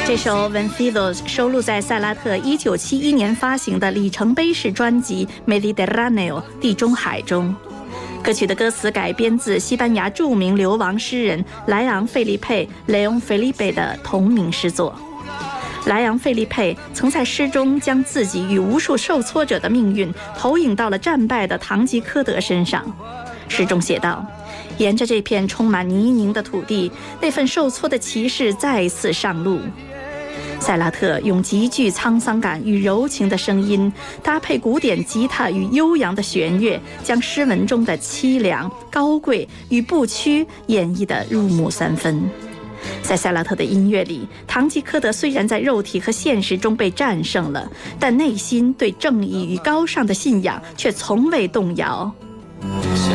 这首 Vencidos 收录在塞拉特1971年发行的里程碑式专辑 Mediterráneo 地中海中。歌曲的歌词改编自西班牙著名流亡诗人莱昂·费利佩 León Felipe 的同名诗作。莱昂·费利佩曾在诗中将自己与无数受挫者的命运投影到了战败的堂吉诃德身上。诗中写道：沿着这片充满泥泞的土地，那份受挫的骑士再一次上路。塞拉特用极具沧桑感与柔情的声音，搭配古典吉他与悠扬的弦乐，将诗文中的凄凉、高贵与不屈演绎得入木三分。在塞拉特的音乐里，堂吉诃德虽然在肉体和现实中被战胜了，但内心对正义与高尚的信仰却从未动摇。